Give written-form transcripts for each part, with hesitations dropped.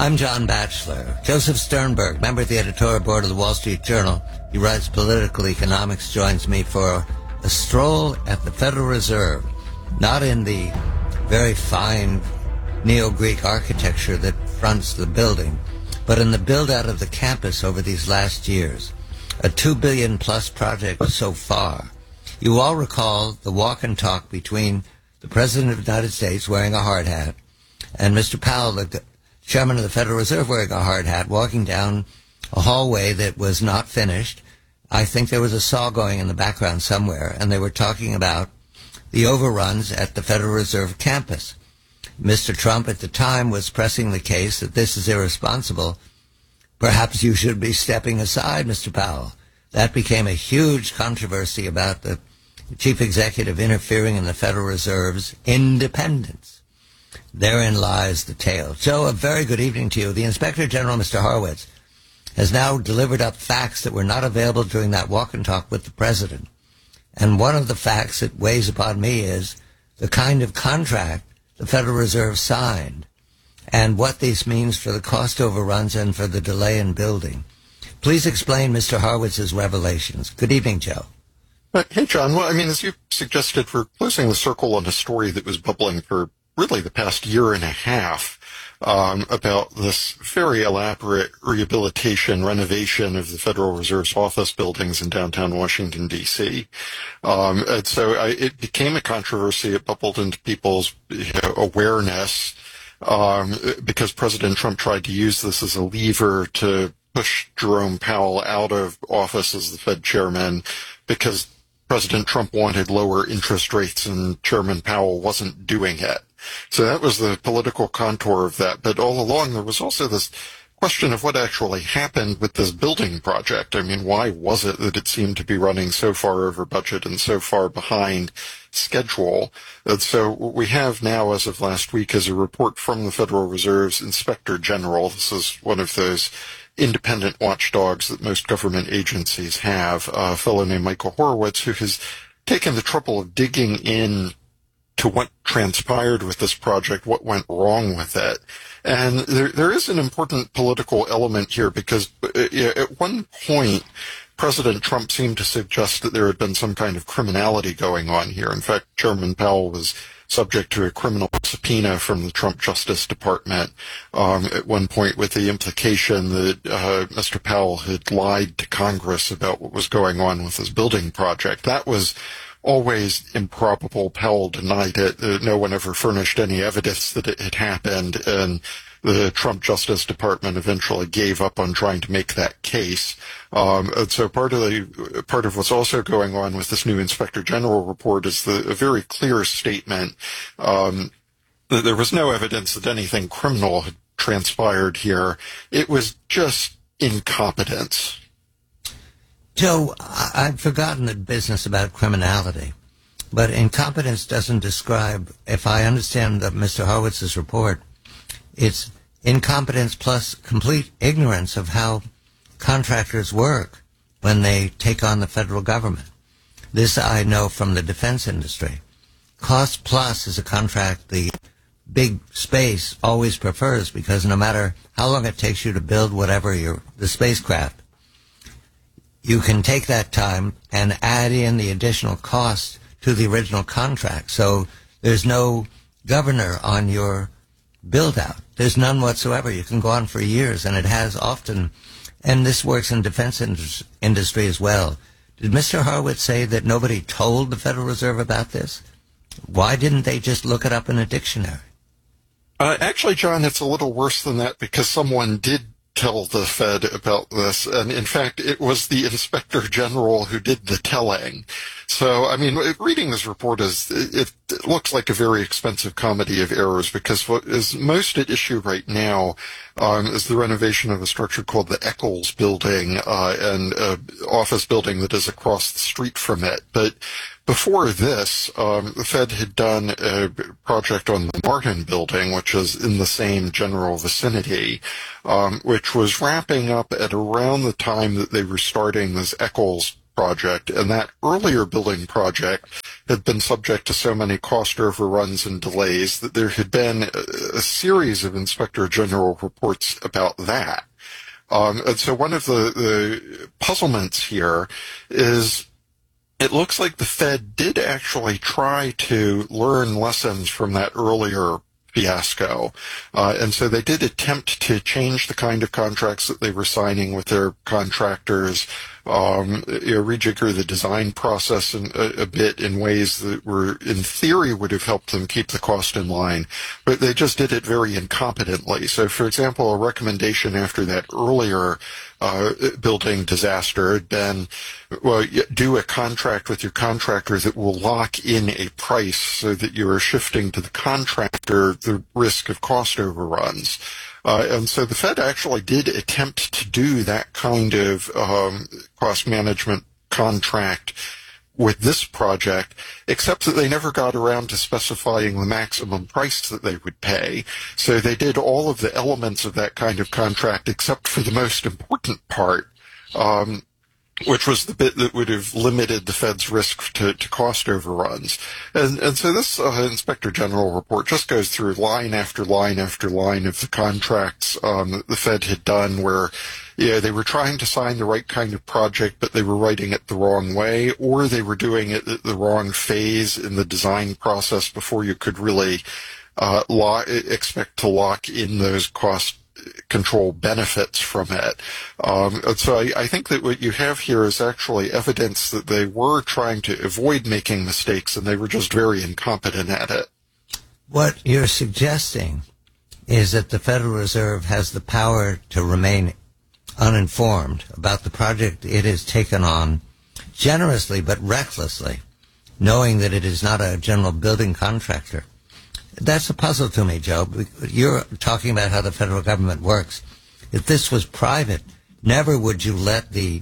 I'm John Batchelor. Joseph Sternberg, member of the editorial board of the Wall Street Journal. He writes political economics, joins me for a stroll at the Federal Reserve, not in the very fine neo-Greek architecture that fronts the building, but in the build-out of the campus over these last years. A $2 billion-plus project so far. You all recall the walk and talk between the President of the United States wearing a hard hat and Mr. Powell, the Chairman of the Federal Reserve, wearing a hard hat, walking down a hallway that was not finished. I think there was a saw going in the background somewhere, and they were talking about the overruns at the Federal Reserve campus. Mr. Trump at the time was pressing the case that this is irresponsible. Perhaps you should be stepping aside, Mr. Powell. That became a huge controversy about the chief executive interfering in the Federal Reserve's independence. Therein lies the tale. Joe, a very good evening to you. The Inspector General, Mr. Horowitz, has now delivered up facts that were not available during that walk and talk with the President. And one of the facts that weighs upon me is the kind of contract the Federal Reserve signed and what this means for the cost overruns and for the delay in building. Please explain Mr. Horowitz's revelations. Good evening, Joe. Hey, John. Well, I mean, as you suggested, we're closing the circle on a story that was bubbling for really the past year and a half about this very elaborate rehabilitation, renovation of the Federal Reserve's office buildings in downtown Washington, D.C. And so it became a controversy. It bubbled into people's awareness because President Trump tried to use this as a lever to push Jerome Powell out of office as the Fed chairman because President Trump wanted lower interest rates and Chairman Powell wasn't doing it. So that was the political contour of that. But all along, there was also this question of what actually happened with this building project. I mean, why was it that it seemed to be running so far over budget and so far behind schedule? And so what we have now, as of last week, is a report from the Federal Reserve's Inspector General. This is one of those independent watchdogs that most government agencies have, a fellow named Michael Horowitz, who has taken the trouble of digging in to what transpired with this project, what went wrong with it. And there is an important political element here because at one point, President Trump seemed to suggest that there had been some kind of criminality going on here. In fact, Chairman Powell was subject to a criminal subpoena from the Trump Justice Department at one point with the implication that Mr. Powell had lied to Congress about what was going on with his building project. That was always improbable. Powell denied it. No one ever furnished any evidence that it had happened, and the Trump Justice Department eventually gave up on trying to make that case. And so part of what's also going on with this new Inspector General report is a very clear statement that there was no evidence that anything criminal had transpired here. It was just incompetence. Joe, I've forgotten the business about criminality, but incompetence doesn't describe, if I understand Mr. Horowitz's report, it's incompetence plus complete ignorance of how contractors work when they take on the federal government. This I know from the defense industry. Cost plus is a contract the big space always prefers because no matter how long it takes you to build whatever the spacecraft, you can take that time and add in the additional cost to the original contract. So there's no governor on your build-out. There's none whatsoever. You can go on for years, and it has often, and this works in defense industry as well. Did Mr. Horowitz say that nobody told the Federal Reserve about this? Why didn't they just look it up in a dictionary? Actually, John, it's a little worse than that because someone did tell the Fed about this, and in fact, it was the Inspector General who did the telling. So, I mean, reading this report it looks like a very expensive comedy of errors because what is most at issue right now is the renovation of a structure called the Eccles Building and an office building that is across the street from it. But before this, the Fed had done a project on the Martin Building, which is in the same general vicinity, which was wrapping up at around the time that they were starting this Eccles project. And that earlier building project had been subject to so many cost overruns and delays that there had been a series of Inspector General reports about that. And so one of the puzzlements here is it looks like the Fed did actually try to learn lessons from that earlier fiasco. And so they did attempt to change the kind of contracts that they were signing with their contractors, rejigger the design process a bit in ways that were, in theory, would have helped them keep the cost in line. But they just did it very incompetently. So, for example, a recommendation after that earlier building disaster had been, well, do a contract with your contractor that will lock in a price so that you are shifting to the contractor the risk of cost overruns. And so the Fed actually did attempt to do that kind of cost management contract with this project, except that they never got around to specifying the maximum price that they would pay. So they did all of the elements of that kind of contract except for the most important part, which was the bit that would have limited the Fed's risk to cost overruns. And so this Inspector General report just goes through line after line after line of the contracts that the Fed had done where they were trying to sign the right kind of project, but they were writing it the wrong way, or they were doing it at the wrong phase in the design process before you could really expect to lock in those cost control benefits from it. And so I think that what you have here is actually evidence that they were trying to avoid making mistakes, and they were just very incompetent at it. What you're suggesting is that the Federal Reserve has the power to remain uninformed about the project it has taken on generously but recklessly, knowing that it is not a general building contractor. That's a puzzle to me, Joe. You're talking about how the federal government works. If this was private, never would you let the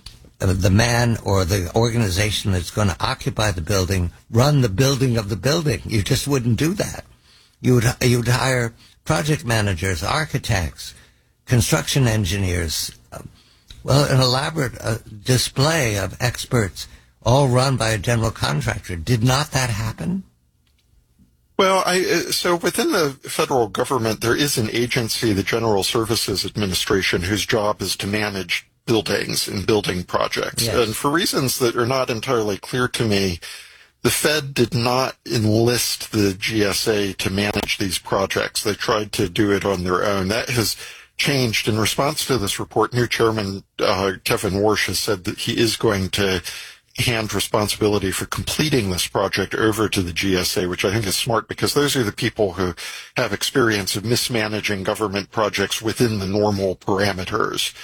man or the organization that's going to occupy the building run the building of the building. You just wouldn't do that. You'd hire project managers, architects, construction engineers, an elaborate display of experts, all run by a general contractor. Did not that happen? Well, so within the federal government, there is an agency, the General Services Administration, whose job is to manage buildings and building projects. Yes. And for reasons that are not entirely clear to me, the Fed did not enlist the GSA to manage these projects. They tried to do it on their own. That has changed. In response to this report, new chairman Kevin Warsh has said that he is going to hand responsibility for completing this project over to the GSA, which I think is smart because those are the people who have experience of mismanaging government projects within the normal parameters.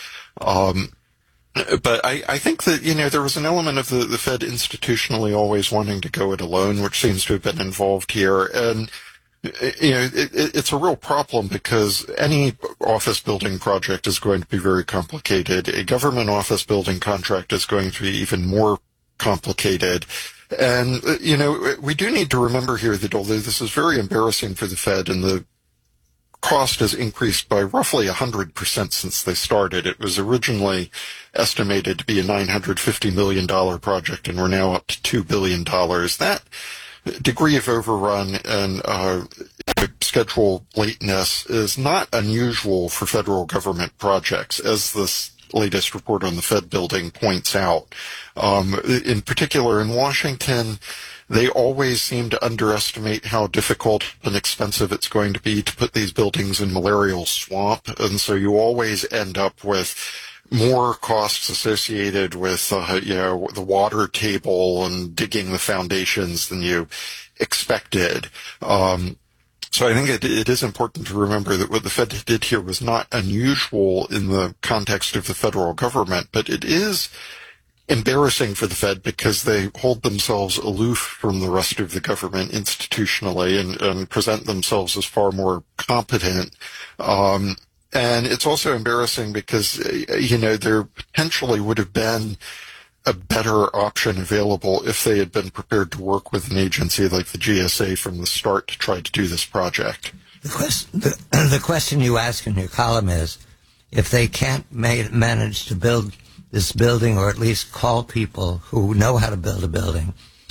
But I think that, there was an element of the Fed institutionally always wanting to go it alone, which seems to have been involved here. And it's a real problem because any office building project is going to be very complicated. A government office building contract is going to be even more complicated. And, we do need to remember here that although this is very embarrassing for the Fed and the cost has increased by roughly 100% since they started. It was originally estimated to be a $950 million project, and we're now up to $2 billion. That degree of overrun and schedule lateness is not unusual for federal government projects, as this latest report on the Fed building points out. In particular, in Washington, they always seem to underestimate how difficult and expensive it's going to be to put these buildings in malarial swamp, and so you always end up with more costs associated with the water table and digging the foundations than you expected. So I think it is important to remember that what the Fed did here was not unusual in the context of the federal government, but it is embarrassing for the Fed because they hold themselves aloof from the rest of the government institutionally and present themselves as far more competent. And it's also embarrassing because, there potentially would have been a better option available if they had been prepared to work with an agency like the GSA from the start to try to do this project. The question you ask in your column is, if they can't manage to build this building, or at least call people who know how to build a building,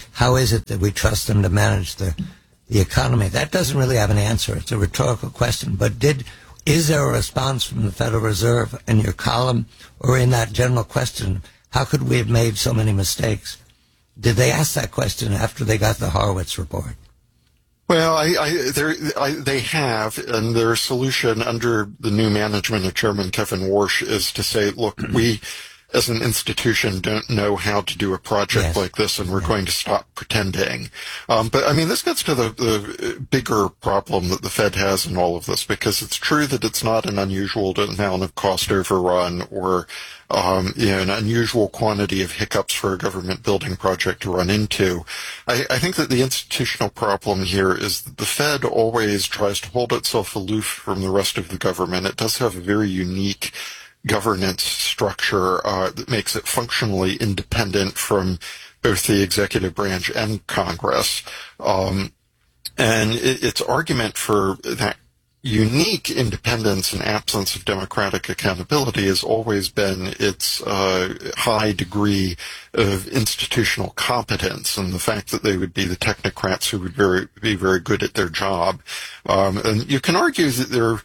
how is it that we trust them to manage the economy? That doesn't really have an answer. It's a rhetorical question. But is there a response from the Federal Reserve in your column or in that general question? How could we have made so many mistakes? Did they ask that question after they got the Horowitz report? Well, they have, and their solution under the new management of Chairman Kevin Warsh is to say, look, we as an institution don't know how to do a project like this, and we're going to stop pretending. But I mean, this gets to the bigger problem that the Fed has in all of this, because it's true that it's not an unusual amount of cost overrun or an unusual quantity of hiccups for a government building project to run into. I think that the institutional problem here is that the Fed always tries to hold itself aloof from the rest of the government. It does have a very unique governance structure that makes it functionally independent from both the executive branch and Congress. And its argument for that unique independence and absence of democratic accountability has always been its high degree of institutional competence and the fact that they would be the technocrats who would be very good at their job. And you can argue that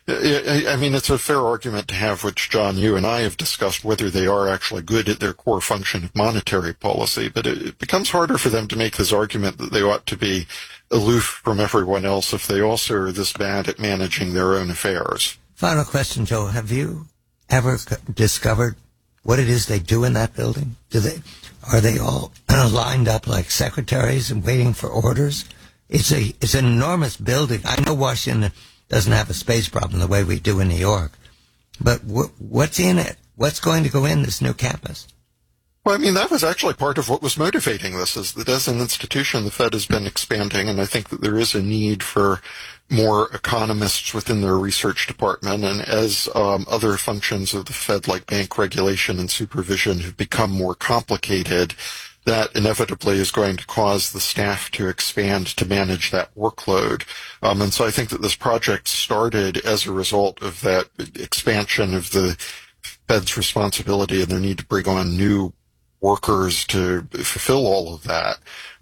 it's a fair argument to have, which, John, you and I have discussed, whether they are actually good at their core function of monetary policy, but it becomes harder for them to make this argument that they ought to be aloof from everyone else if they also are this bad at managing their own affairs. Final question, Joe. Have you ever discovered what it is they do in that building? Are they all lined up like secretaries and waiting for orders? It's an enormous building. I know Washington doesn't have a space problem the way we do in New York, but what's in it? What's going to go in this new campus? Well, I mean, that was actually part of what was motivating this, is that as an institution, the Fed has been expanding, and I think that there is a need for more economists within their research department. And as other functions of the Fed, like bank regulation and supervision, have become more complicated, that inevitably is going to cause the staff to expand to manage that workload. And so I think that this project started as a result of that expansion of the Fed's responsibility and their need to bring on new workers to fulfill all of that.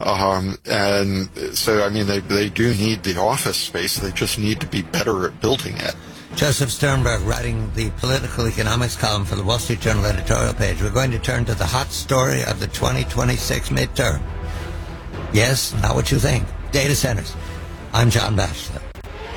And so, I mean, they do need the office space. They just need to be better at building it. Joseph Sternberg, writing the political economics column for the Wall Street Journal editorial page. We're going to turn to the hot story of the 2026 midterm. Yes, not what you think. Data centers. I'm John Batchelor.